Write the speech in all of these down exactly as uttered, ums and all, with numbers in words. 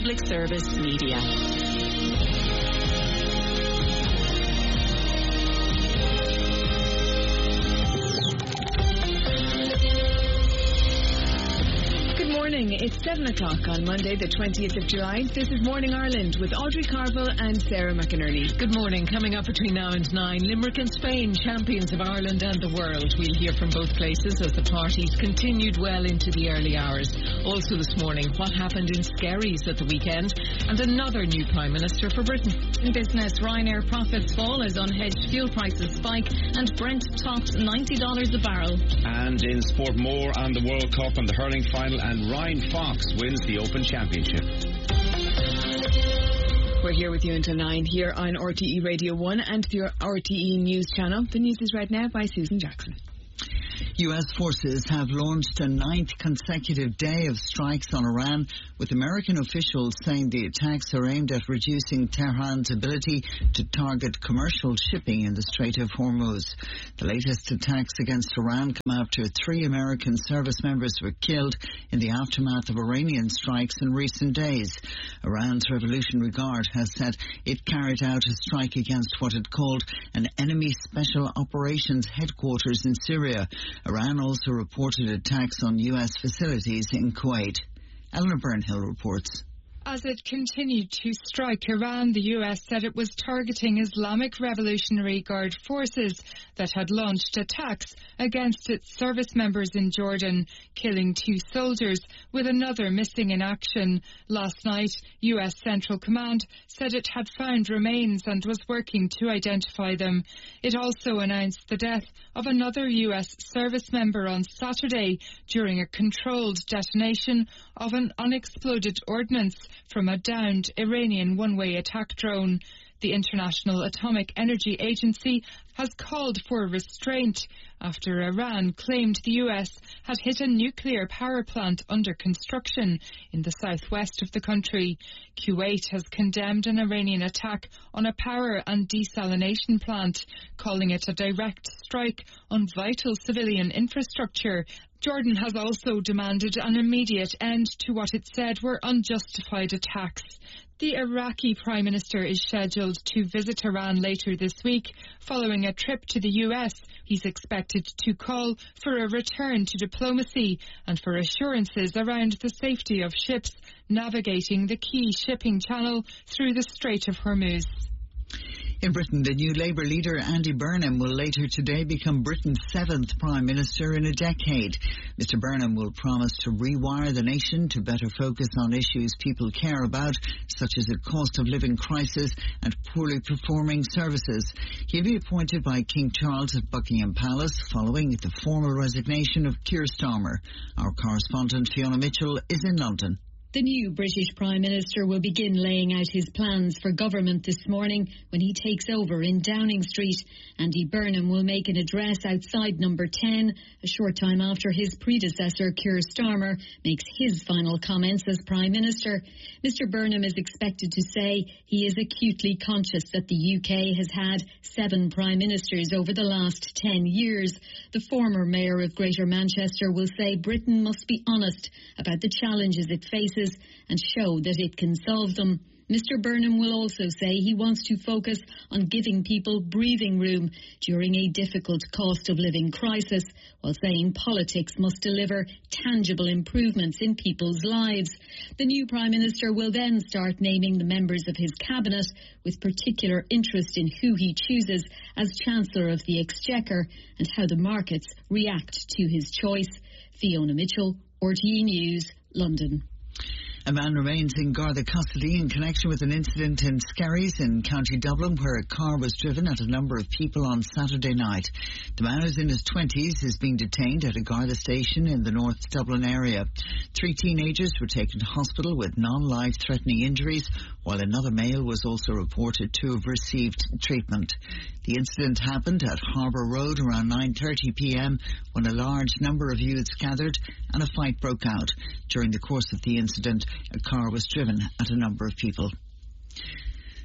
Public Service Media. It's seven o'clock on Monday, the twentieth of July. This is Morning Ireland with Audrey Carville and Sarah McInerney. Good morning. Coming up between now and nine, Limerick and Spain, champions of Ireland and the world. We'll hear from both places as the parties continued well into the early hours. Also this morning, what happened in Skerries at the weekend, and another new Prime Minister for Britain. In business, Ryanair profits fall as unhedged fuel prices spike and Brent tops ninety dollars a barrel. And in sport, more on the World Cup and the hurling final, and Ryan Fox wins the Open Championship. We're here with you until nine here on R T E Radio one and the R T E News channel. The news is read now by Susan Jackson. U S forces have launched a ninth consecutive day of strikes on Iran, with American officials saying the attacks are aimed at reducing Tehran's ability to target commercial shipping in the Strait of Hormuz. The latest attacks against Iran come after three American service members were killed in the aftermath of Iranian strikes in recent days. Iran's Revolutionary Guard has said it carried out a strike against what it called an enemy special operations headquarters in Syria. Iran also reported attacks on U S facilities in Kuwait. Eleanor Burnhill reports. As it continued to strike Iran, the U S said it was targeting Islamic Revolutionary Guard forces that had launched attacks against its service members in Jordan, killing two soldiers, with another missing in action. Last night, U S Central Command said it had found remains and was working to identify them. It also announced the death of another U S service member on Saturday during a controlled detonation of an unexploded ordnance from a downed Iranian one-way attack drone. The International Atomic Energy Agency has called for restraint after Iran claimed the U S had hit a nuclear power plant under construction in the southwest of the country. Kuwait has condemned an Iranian attack on a power and desalination plant, calling it a direct strike on vital civilian infrastructure. Jordan has also demanded an immediate end to what it said were unjustified attacks. The Iraqi Prime Minister is scheduled to visit Iran later this week. Following a trip to the U S, he's expected to call for a return to diplomacy and for assurances around the safety of ships navigating the key shipping channel through the Strait of Hormuz. In Britain, the new Labour leader Andy Burnham will later today become Britain's seventh Prime Minister in a decade. Mister Burnham will promise to rewire the nation to better focus on issues people care about, such as the cost of living crisis and poorly performing services. He'll be appointed by King Charles at Buckingham Palace following the formal resignation of Keir Starmer. Our correspondent Fiona Mitchell is in London. The new British Prime Minister will begin laying out his plans for government this morning when he takes over in Downing Street. Andy Burnham will make an address outside Number ten, a short time after his predecessor, Keir Starmer, makes his final comments as Prime Minister. Mister Burnham is expected to say he is acutely conscious that the U K has had seven Prime Ministers over the last ten years. The former Mayor of Greater Manchester will say Britain must be honest about the challenges it faces and show that it can solve them. Mister Burnham will also say he wants to focus on giving people breathing room during a difficult cost of living crisis, while saying politics must deliver tangible improvements in people's lives. The new Prime Minister will then start naming the members of his cabinet, with particular interest in who he chooses as Chancellor of the Exchequer and how the markets react to his choice. Fiona Mitchell, R T E News, London. A man remains in Garda custody in connection with an incident in Skerries in County Dublin, where a car was driven at a number of people on Saturday night. The man, who's in his twenties, is being detained at a Garda station in the North Dublin area. Three teenagers were taken to hospital with non-life-threatening injuries, while another male was also reported to have received treatment. The incident happened at Harbour Road around nine thirty p m when a large number of youths gathered and a fight broke out. During the course of the incident, a car was driven at a number of people.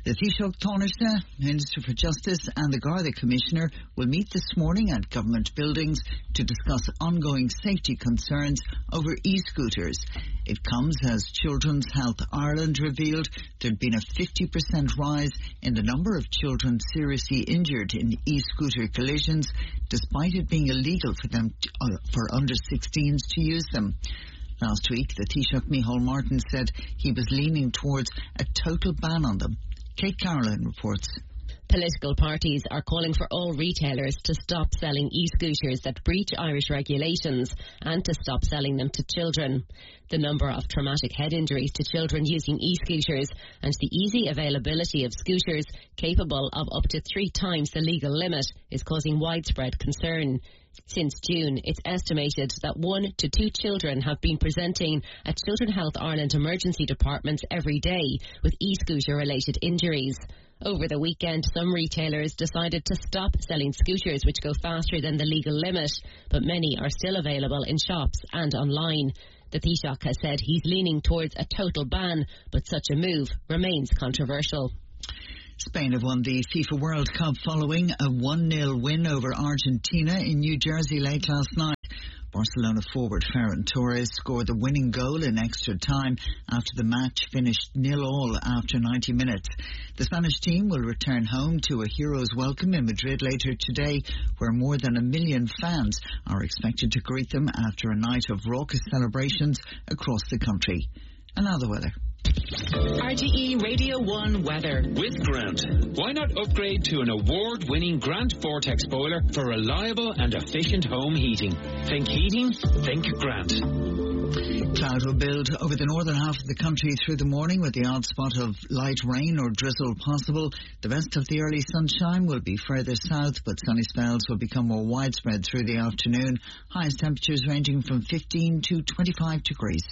The Taoiseach Tánaiste, Minister for Justice, and the Garda Commissioner will meet this morning at government buildings to discuss ongoing safety concerns over e-scooters. It comes as Children's Health Ireland revealed there'd been a fifty percent rise in the number of children seriously injured in e-scooter collisions, despite it being illegal for them to, uh, for under sixteens to use them. Last week, the Taoiseach Micheál Martin said he was leaning towards a total ban on them. Kate Caroline reports. Political parties are calling for all retailers to stop selling e-scooters that breach Irish regulations and to stop selling them to children. The number of traumatic head injuries to children using e-scooters and the easy availability of scooters capable of up to three times the legal limit is causing widespread concern. Since June, it's estimated that one to two children have been presenting at Children's Health Ireland emergency departments every day with e-scooter related injuries. Over the weekend, some retailers decided to stop selling scooters which go faster than the legal limit, but many are still available in shops and online. The Taoiseach has said he's leaning towards a total ban, but such a move remains controversial. Spain have won the FIFA World Cup following a one nil win over Argentina in New Jersey late last night. Barcelona forward Ferran Torres scored the winning goal in extra time after the match finished nil all after ninety minutes. The Spanish team will return home to a hero's welcome in Madrid later today, where more than a million fans are expected to greet them after a night of raucous celebrations across the country. And now the weather. R T E Radio one weather. With Grant. Why not upgrade to an award-winning Grant Vortex boiler for reliable and efficient home heating? Think heating, think Grant. Cloud will build over the northern half of the country through the morning with the odd spot of light rain or drizzle possible. The rest of the early sunshine will be further south, but sunny spells will become more widespread through the afternoon. Highest temperatures ranging from fifteen to twenty-five degrees.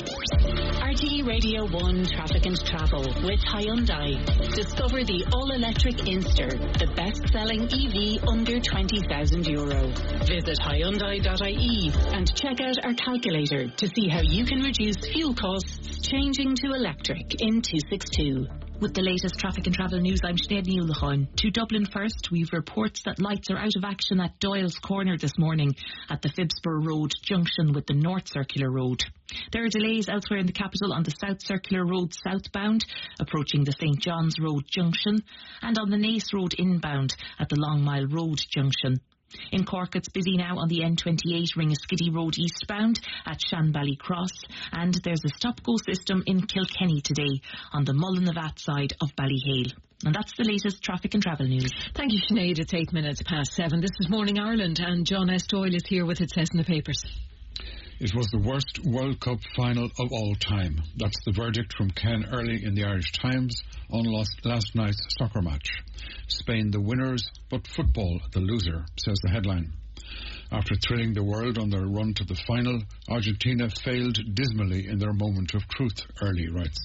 R T E Radio one Traffic and Travel with Hyundai. Discover the all-electric Inster, the best-selling E V under twenty thousand euro. Visit Hyundai dot I E and check out our calculator to see how you can reduce fuel costs changing to electric in two sixty-two. With the latest traffic and travel news, I'm Sinead Neil-Lachain. To Dublin first, we've reports that lights are out of action at Doyle's Corner this morning at the Phibsborough Road junction with the North Circular Road. There are delays elsewhere in the capital on the South Circular Road southbound, approaching the St John's Road junction, and on the Naas Road inbound at the Long Mile Road junction. In Cork, it's busy now on the N twenty-eight Ringaskiddy Road eastbound at Shanbally Cross, and there's a stop-go system in Kilkenny today on the Mullinavat side of Ballyhale. And that's the latest traffic and travel news. Thank you, Sinead. It's eight minutes past seven. This is Morning Ireland, and John S. Doyle is here with It Says in the Papers. It was the worst World Cup final of all time. That's the verdict from Ken Early in the Irish Times on last, last night's soccer match. Spain the winners, but football the loser, says the headline. After thrilling the world on their run to the final, Argentina failed dismally in their moment of truth, Early writes.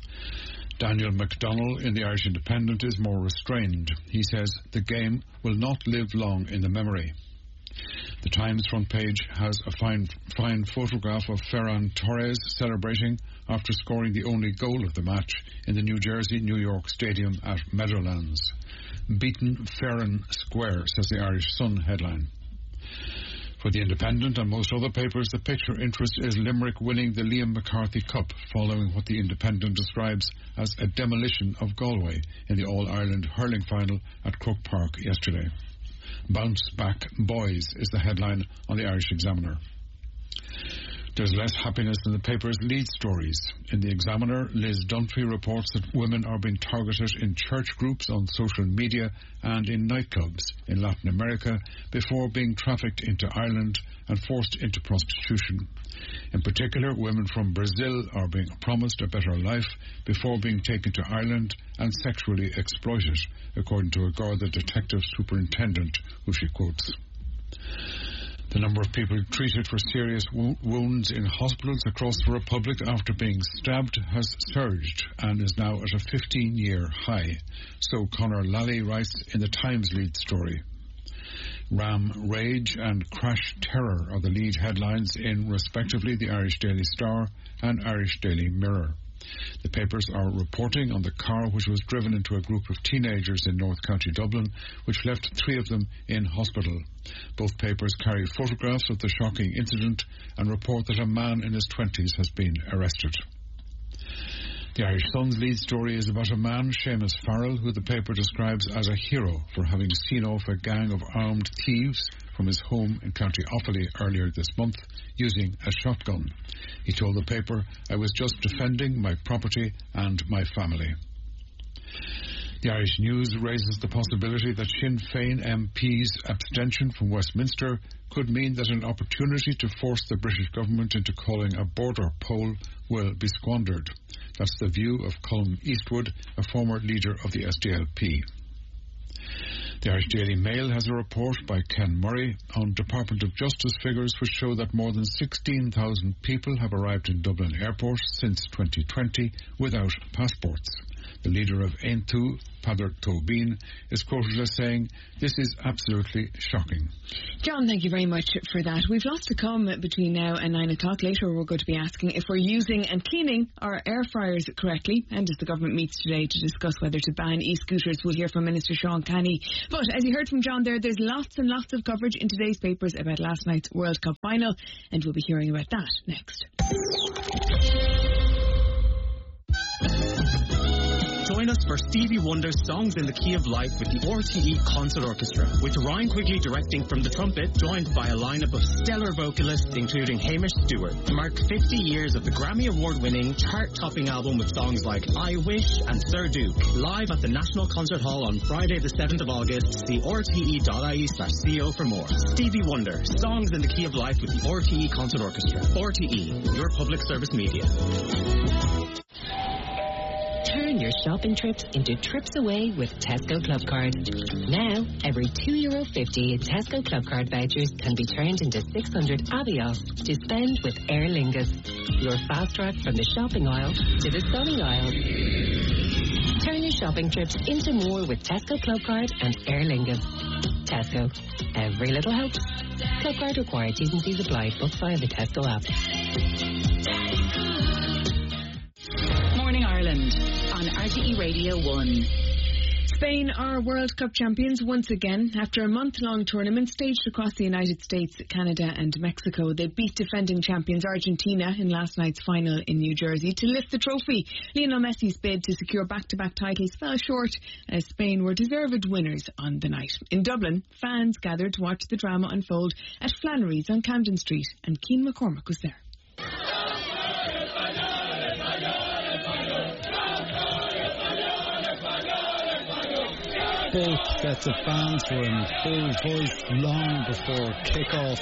Daniel McDonnell in the Irish Independent is more restrained. He says the game will not live long in the memory. The Times front page has a fine, fine photograph of Ferran Torres celebrating after scoring the only goal of the match in the New Jersey-New York Stadium at Meadowlands. Beaten Ferran Square, says the Irish Sun headline. For the Independent and most other papers, the picture interest is Limerick winning the Liam McCarthy Cup following what the Independent describes as a demolition of Galway in the All-Ireland hurling final at Croke Park yesterday. Bounce Back Boys is the headline on the Irish Examiner. There's less happiness in the paper's lead stories. In the Examiner, Liz Dunphy reports that women are being targeted in church groups, on social media and in nightclubs in Latin America before being trafficked into Ireland and forced into prostitution. In particular, women from Brazil are being promised a better life before being taken to Ireland and sexually exploited, according to a Garda detective superintendent who she quotes. The number of people treated for serious wo- wounds in hospitals across the Republic after being stabbed has surged and is now at a fifteen-year high. So Conor Lally writes in the Times lead story. Ram Rage and Crash Terror are the lead headlines in, respectively, the Irish Daily Star and Irish Daily Mirror. The papers are reporting on the car which was driven into a group of teenagers in North County Dublin, which left three of them in hospital. Both papers carry photographs of the shocking incident and report that a man in his twenties has been arrested. The Irish Sun's lead story is about a man, Seamus Farrell, who the paper describes as a hero for having seen off a gang of armed thieves from his home in County Offaly earlier this month using a shotgun. He told the paper, "I was just defending my property and my family." The Irish News raises the possibility that Sinn Féin M P's abstention from Westminster could mean that an opportunity to force the British government into calling a border poll will be squandered. That's the view of Colm Eastwood, a former leader of the S D L P. The Irish Daily Mail has a report by Ken Murray on Department of Justice figures which show that more than sixteen thousand people have arrived in Dublin Airport since twenty twenty without passports. The leader of Aontú, Peadar Tóibín, is quoted as saying, "This is absolutely shocking." John, thank you very much for that. We've lots to come between now and nine o'clock. Later we're going to be asking if we're using and cleaning our air fryers correctly, and as the government meets today to discuss whether to ban e-scooters. We'll hear from Minister Sean Canny. But as you heard from John there, there's lots and lots of coverage in today's papers about last night's World Cup final, and we'll be hearing about that next. Join us for Stevie Wonder's Songs in the Key of Life with the R T E Concert Orchestra, with Ryan Quigley directing from the trumpet, joined by a lineup of stellar vocalists including Hamish Stewart, to mark fifty years of the Grammy Award-winning, chart-topping album with songs like I Wish and Sir Duke. Live at the National Concert Hall on Friday the seventh of August. See r t e dot i e slash c o for more. Stevie Wonder, Songs in the Key of Life with the R T E Concert Orchestra. R T E, your public service media. Turn your shopping trips into trips away with Tesco Club Card. Now, every two euro fifty Tesco Club Card vouchers can be turned into six hundred Avios to spend with Aer Lingus. Your fast track from the shopping aisle to the sunny aisle. Turn your shopping trips into more with Tesco Club Card and Aer Lingus. Tesco. Every little helps. Club Card required. T's and C's apply. Book via the Tesco app. Morning Ireland on R T E Radio one. Spain are World Cup champions once again. After a month-long tournament staged across the United States, Canada and Mexico, they beat defending champions Argentina in last night's final in New Jersey to lift the trophy. Lionel Messi's bid to secure back-to-back titles fell short as Spain were deserved winners on the night. In Dublin, fans gathered to watch the drama unfold at Flannery's on Camden Street, and Cian McCormack was there. Both sets of fans were in full voice long before kick-off.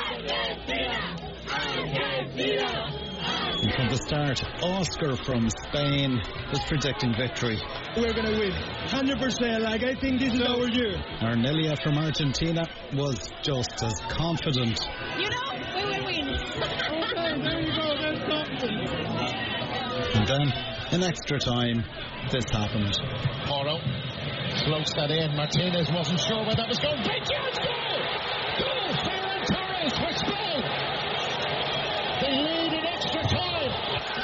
And from the start, Oscar from Spain was predicting victory. We're going to win, one hundred percent. Like, I think this is our year. Arnelia from Argentina was just as confident. You know, we will win. Okay, there you go, that's confidence. And then, in extra time, this happened. Porro floats that in. Martinez wasn't sure where that was going. Big chance, goal! Goal! Ferran Torres for Spain. They lead in extra time.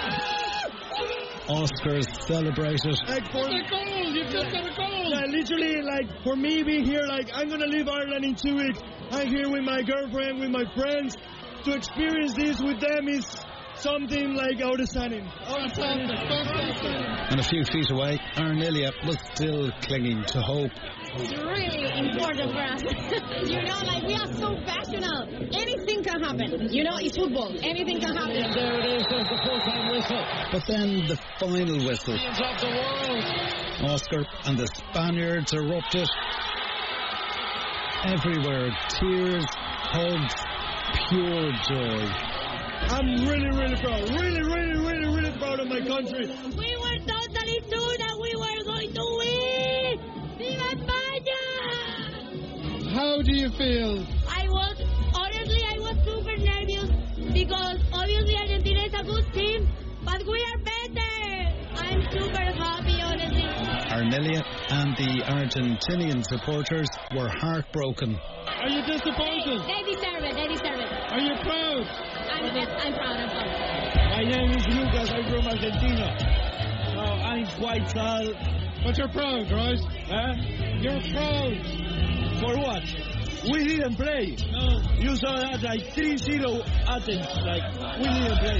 Oscars celebrated. Like for the goal, you've just got a goal. Like literally, like for me being here, like I'm gonna leave Ireland in two weeks. I'm here with my girlfriend, with my friends. To experience this with them is something like outstanding. Outstanding. And a few feet away, Arnelia was still clinging to hope. It's really important for us. You know, like we are so passionate. Anything can happen. You know, it's football. Anything can happen. And there it is, there's the full-time whistle. But then the final whistle. Of the world. Oscar and the Spaniards erupted. Everywhere, tears, hugs, pure joy. I'm really, really proud. Really, really, really, really proud of my country. We were totally sure that we were going to win. Viva España! How do you feel? I was, honestly, I was super nervous because obviously Argentina is a good team, but we are better. I'm super happy, honestly. Arnelia and the Argentinian supporters were heartbroken. Are you disappointed? They, they deserve it. They deserve it. Are you proud? I'm, I'm proud. I'm proud. My name is Lucas. I'm from Argentina. No, I'm quite sad. But you're proud, right? Huh? You're proud. For what? We didn't play. No. You saw that like three zero Athens. Like, we didn't play.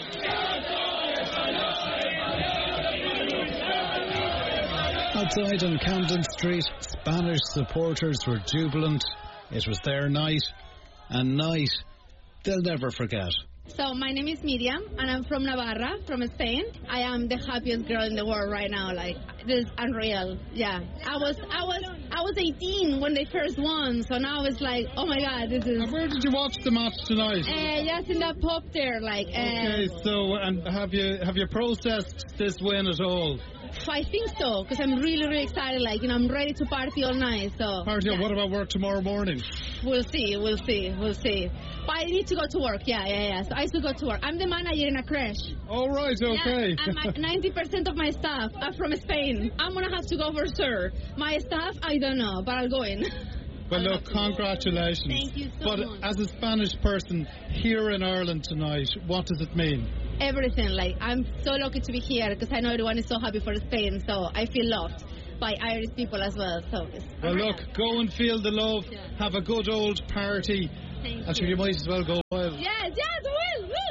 Outside on Camden Street, Spanish supporters were jubilant. It was their night, and night they'll never forget. So my name is Miriam, and I'm from Navarra, from Spain. I am the happiest girl in the world right now. Like, this is unreal. Yeah, I was, I was, I was eighteen when they first won. So now it's like, oh my God, this is. And where did you watch the match tonight? Uh, just in that pub there, like. Uh, okay, so and have you have you processed this win at all? I think so, because I'm really, really excited. Like, you know, I'm ready to party all night. So. Party? Yeah. What about work tomorrow morning? We'll see. We'll see. We'll see. But I need to go to work. Yeah, yeah, yeah. So I still go to work. I'm the manager in a crash. All right. Okay. Yeah, and ninety percent of my staff are from Spain. I'm gonna have to go for sure. My staff, I don't know, but I'll go in. Well, look, congratulations. Thank you so but much. As a Spanish person here in Ireland tonight, what does it mean? Everything. Like, I'm so lucky to be here because I know everyone is so happy for Spain, so I feel loved by Irish people as well. So it's well, look, go and feel the love. Yeah. Have a good old party. Thank Actually, you. you might as well go wild. Yes, yes, will, will.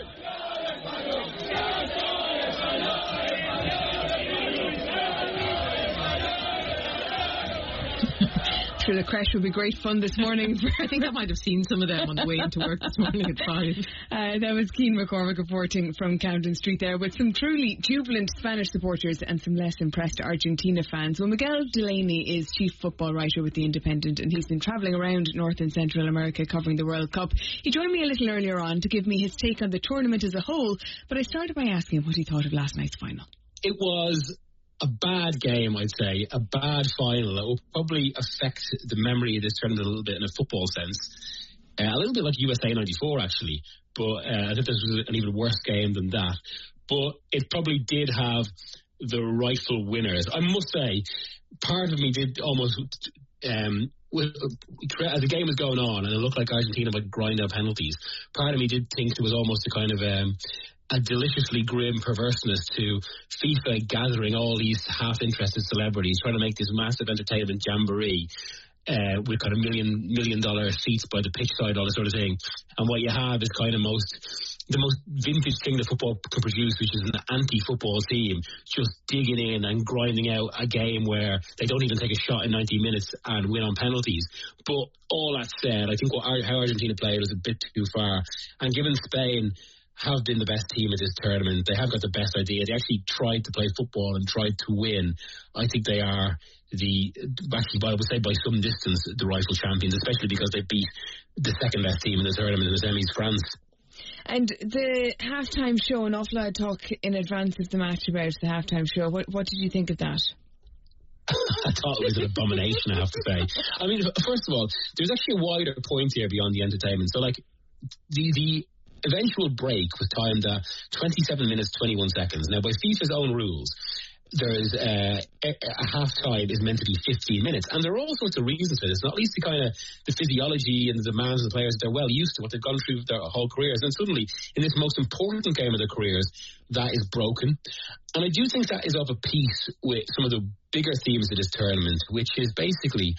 Sure, the crash would be great fun this morning. I think I might have seen some of them on the way into work this morning at five. Uh, that was Keane McCormick reporting from Camden Street there with some truly jubilant Spanish supporters and some less impressed Argentina fans. Well, Miguel Delaney is chief football writer with The Independent, and he's been travelling around North and Central America covering the World Cup. He joined me a little earlier on to give me his take on the tournament as a whole, but I started by asking him what he thought of last night's final. It was a bad game, I'd say, a bad final that will probably affect the memory of this tournament a little bit in a football sense. Uh, a little bit like U S A ninety-four, actually, but uh, I think this was an even worse game than that. But it probably did have the rightful winners. I must say, part of me did almost, um, with, as the game was going on and it looked like Argentina might grind out penalties, part of me did think there was almost a kind of Um, a deliciously grim perverseness to FIFA gathering all these half-interested celebrities, trying to make this massive entertainment jamboree uh, with kind of million million dollar seats by the pitch side, all this sort of thing. And what you have is kind of most the most vintage thing that football can produce, which is an anti-football team just digging in and grinding out a game where they don't even take a shot in ninety minutes and win on penalties. But all that said, I think what how Argentina played was a bit too far. And given Spain have been the best team at this tournament, they have got the best idea. They actually tried to play football and tried to win. I think they are the, actually, I would say by some distance, the rightful champions, especially because they beat the second best team in the tournament in the semis, France. And the halftime show, an awful lot of talk in advance of the match about the halftime show. What, what did you think of that? I thought it was an abomination, I have to say. I mean, first of all, there's actually a wider point here beyond the entertainment. So, like, the the eventual break was timed at twenty-seven minutes, twenty-one seconds. Now, by FIFA's own rules, there's uh, a, a half time is meant to be fifteen minutes, and there are all sorts of reasons for this, not least the kind of the physiology and the demands of the players. They're well used to what they've gone through their whole careers, and suddenly, in this most important game of their careers, that is broken. And I do think that is of a piece with some of the bigger themes of this tournament, which is basically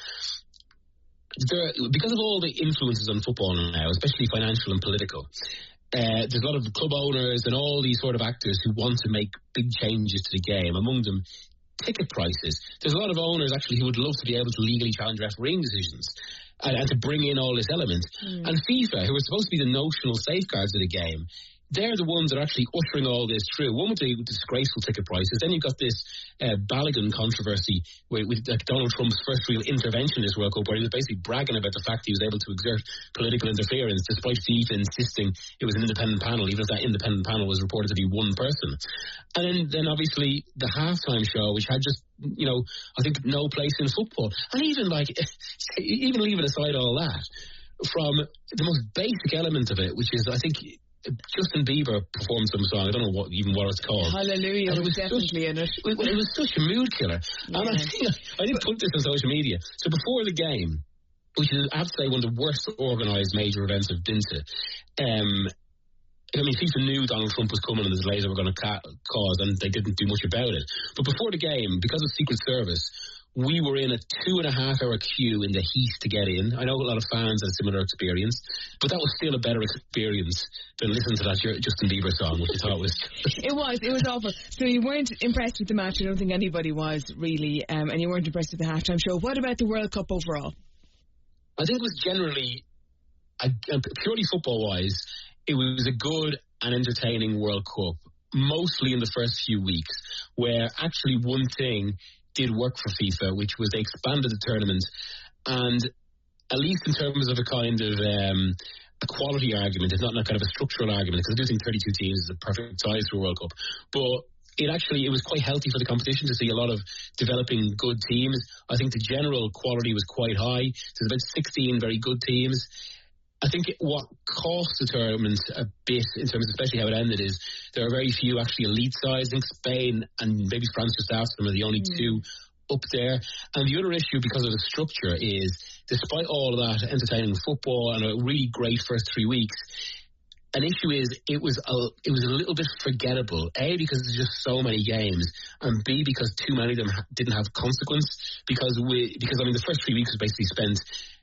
there, because of all the influences on football now, especially financial and political. Uh, there's a lot of club owners and all these sort of actors who want to make big changes to the game, among them ticket prices. There's a lot of owners actually who would love to be able to legally challenge refereeing decisions and, and to bring in all this element. Mm. And FIFA, who are supposed to be the notional safeguards of the game, they're the ones that are actually ushering all this through. One with the disgraceful ticket prices. Then you've got this uh, Balogun controversy with, with like, Donald Trump's first real intervention in this World Cup, where he was basically bragging about the fact he was able to exert political interference, despite FIFA insisting it was an independent panel, even if that independent panel was reported to be one person. And then, then obviously the halftime show, which had just, you know, I think no place in football. And even like, even leaving aside all that, from the most basic element of it, which is, I think, Justin Bieber performed some song. I don't know what even what it's called. Hallelujah was, was definitely such, in it. It was such a mood killer. Yeah. And I, think I, I didn't put this on social media. So before the game, which is, I have to say, one of the worst organised major events I've been to. Um, I mean, FIFA knew Donald Trump was coming and the delays were going to ca- cause, and they didn't do much about it. But before the game, because of Secret Service, we were in a two and a half hour queue in the heat to get in. I know a lot of fans had a similar experience, but that was still a better experience than listening to that Justin Bieber song, which I thought was... It was, it was awful. So you weren't impressed with the match. I don't think anybody was, really, um, and you weren't impressed with the halftime show. What about the World Cup overall? I think it was generally, uh, purely football-wise, it was a good and entertaining World Cup, mostly in the first few weeks, where actually one thing did work for FIFA, which was they expanded the tournament, and at least in terms of a kind of um, a quality argument, it's not a kind of a structural argument, because I do think thirty-two teams is a perfect size for a World Cup, but it actually, it was quite healthy for the competition to see a lot of developing good teams. I think the general quality was quite high. There's about sixteen very good teams. I think what cost the tournament a bit, in terms of especially how it ended, is there are very few actually elite sides. I think Spain and maybe France just after them are the only mm. two up there. And the other issue, because of the structure, is despite all of that entertaining football and a really great first three weeks, an issue is it was a, it was a little bit forgettable. A, because there's just so many games, and B, because too many of them ha- didn't have consequence. Because we, because I mean, the first three weeks was basically spent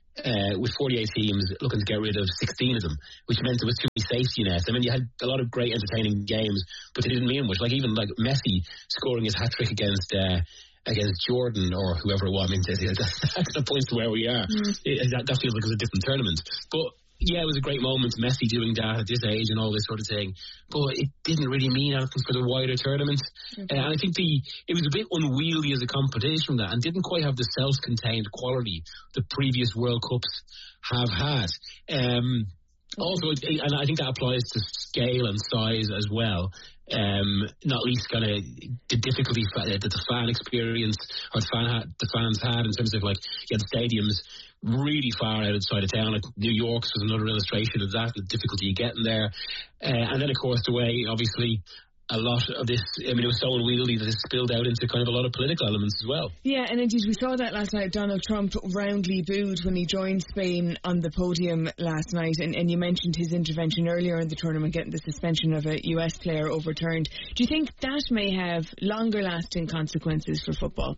Uh, with forty-eight teams looking to get rid of sixteen of them, which meant there was too many safety nets. I mean, you had a lot of great entertaining games, but they didn't mean much. Like even like Messi scoring his hat trick against uh, against Jordan or whoever it was. I mean, that, that kind of points to where we are. Mm. It, that, that feels like it was a different tournament. But yeah, it was a great moment, Messi doing that at this age and all this sort of thing. But it didn't really mean anything for the wider tournament. Okay. Uh, and I think the it was a bit unwieldy as a competition from that, and didn't quite have the self-contained quality the previous World Cups have had. Um, also, and I think that applies to scale and size as well. Um, not least kind of the difficulty that the fan experience or the, fan ha- the fans had in terms of like you had stadiums really far outside of town. Like New York's was another illustration of that, the difficulty of getting there. Uh, and then, of course, the way, obviously, a lot of this, I mean, it was so unwieldy that it spilled out into kind of a lot of political elements as well. Yeah, and indeed, we saw that last night. Donald Trump roundly booed when he joined Spain on the podium last night, and, and you mentioned his intervention earlier in the tournament, getting the suspension of a U S player overturned. Do you think that may have longer-lasting consequences for football?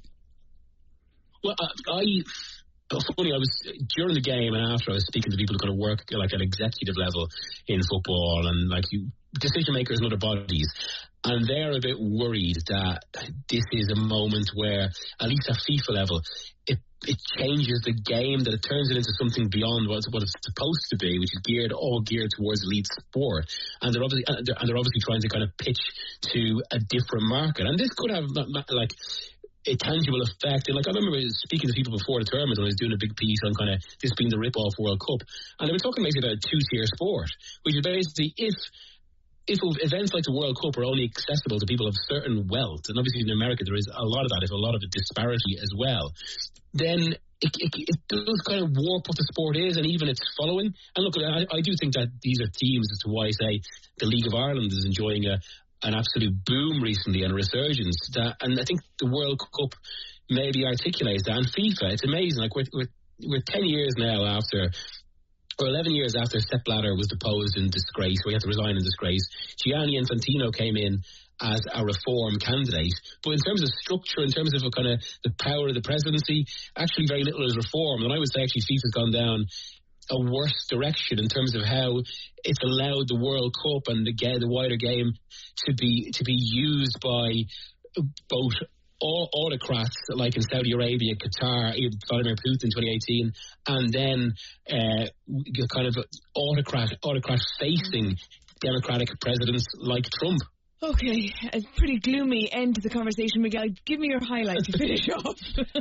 Well, I... I Funny, I was during the game and after I was speaking to people who kind of work like at executive level in football and like you, decision makers and other bodies, and they're a bit worried that this is a moment where, at least at FIFA level, it it changes the game, that it turns it into something beyond what it's, what it's supposed to be, which is geared all geared towards elite sport, and they're obviously and they're, and they're obviously trying to kind of pitch to a different market, and this could have like a tangible effect. And like I remember speaking to people before the tournament when I was doing a big piece on kind of this being the rip-off World Cup, and they were talking basically about a two-tier sport, which is basically if if events like the World Cup are only accessible to people of certain wealth, and obviously in America there is a lot of that, if a lot of a disparity as well, then it, it, it does kind of warp what the sport is and even its following. And look, I, I do think that these are themes as to why I say the League of Ireland is enjoying a an absolute boom recently and a resurgence. That, and I think the World Cup maybe articulates that. And FIFA, it's amazing. Like we're, we're, we're ten years now after, or eleven years after Sepp Blatter was deposed in disgrace, where he had to resign in disgrace. Gianni Infantino came in as a reform candidate. But in terms of structure, in terms of a kind of the power of the presidency, actually very little is reformed. And I would say actually FIFA's gone down a worse direction in terms of how it's allowed the World Cup and the, the wider game to be to be used by both all autocrats like in Saudi Arabia, Qatar, Vladimir Putin in twenty eighteen, and then uh, kind of autocrat autocrat facing democratic presidents like Trump. Okay, a pretty gloomy end to the conversation, Miguel. Give me your highlight to finish off.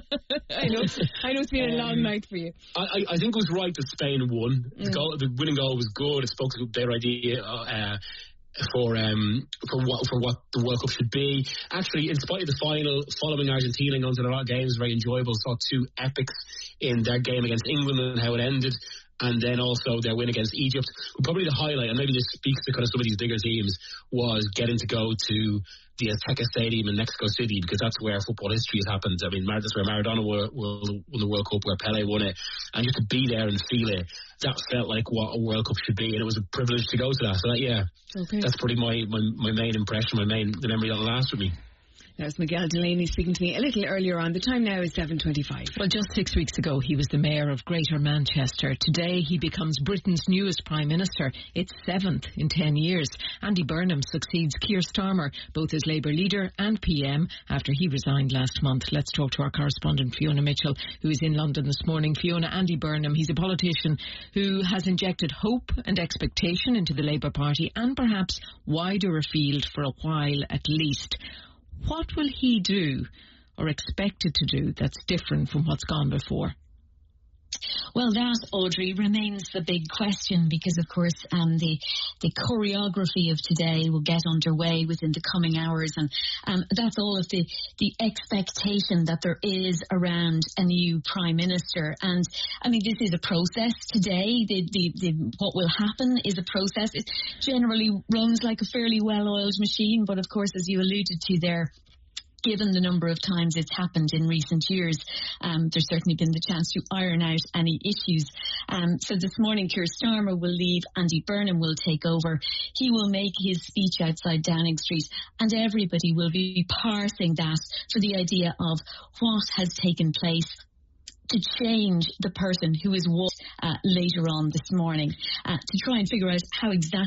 I know, I know it's been a long um, night for you. I, I think it was right that Spain won. Mm. The, goal, the winning goal was good. It spoke to their idea uh, for um, for what for what the World Cup should be. Actually, in spite of the final, following Argentina and going to a lot of games, very enjoyable. Saw two epics in their game against England and how it ended. and then also their win against Egypt. But probably the highlight, and maybe this speaks to kind of some of these bigger teams, was getting to go to the Azteca Stadium in Mexico City, because that's where football history has happened. I mean, that's where Maradona won, won the World Cup, where Pele won it, and you could be there and feel it. That felt like what a World Cup should be, and it was a privilege to go to that. So that, yeah, okay. That's probably my, my, my main impression, my main the memory that'll last with me. There's Miguel Delaney speaking to me a little earlier on. The time now is seven twenty-five. Well, just six weeks ago, he was the mayor of Greater Manchester. Today, he becomes Britain's newest Prime Minister. It's seventh in ten years. Andy Burnham succeeds Keir Starmer, both as Labour leader and P M, after he resigned last month. Let's talk to our correspondent, Fiona Mitchell, who is in London this morning. Fiona, Andy Burnham, he's a politician who has injected hope and expectation into the Labour Party, and perhaps wider afield for a while at least. What will he do, or expected to do, that's different from what's gone before? Well, that, Audrey, remains the big question, because, of course, um, the the choreography of today will get underway within the coming hours, and um, that's all of the, the expectation that there is around a new Prime Minister. And, I mean, this is a process today. The, the, the what will happen is a process. It generally runs like a fairly well-oiled machine, but, of course, as you alluded to there, given the number of times it's happened in recent years, um, there's certainly been the chance to iron out any issues. Um, so this morning, Keir Starmer will leave, Andy Burnham will take over. He will make his speech outside Downing Street, and everybody will be parsing that for the idea of what has taken place to change the person who is what uh, later on this morning, uh, to try and figure out how exactly